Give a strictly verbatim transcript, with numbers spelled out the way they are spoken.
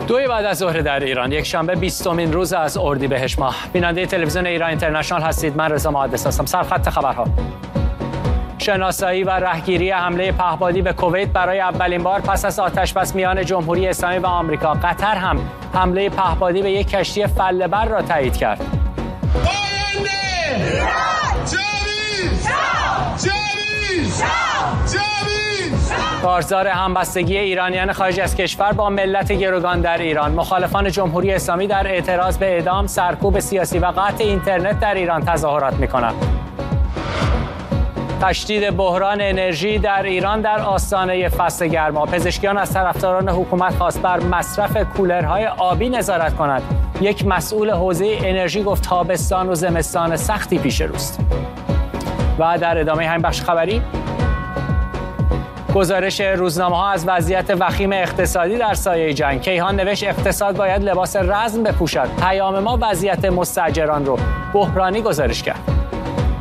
دوی بعد از ظهر در ایران، یک شنبه بیستمین روز از اردیبهشت ماه. بیننده تلویزیون ایران اینترنشنال هستید. من رضا محدث هستم. سرخط خبرها: شناسایی و رهگیری حمله پهپادی به کویت برای اولین بار پس از آتشبس میان جمهوری اسلامی و آمریکا. قطر هم حمله پهپادی به یک کشتی فله‌بر را تایید کرد. کارزار همبستگی ایرانیان خارج از کشور با ملت گروگان در ایران. مخالفان جمهوری اسلامی در اعتراض به اعدام، سرکوب سیاسی و قطع اینترنت در ایران تظاهرات می‌کنند. تشدید بحران انرژی در ایران در آستانه فصل گرما. پزشکیان از طرفداران حکومت خواست بر مصرف کولرهای آبی نظارت کنند. یک مسئول حوزه انرژی گفت تابستان و زمستان سختی پیش روست. و در ادامه همین بخش خبری، گزارش روزنامه‌ها از وضعیت وخیم اقتصادی در سایه جنگ. کیهان نوشت اقتصاد باید لباس رزم بپوشد. پیام ما وضعیت مستاجران رو بحرانی گزارش کرد.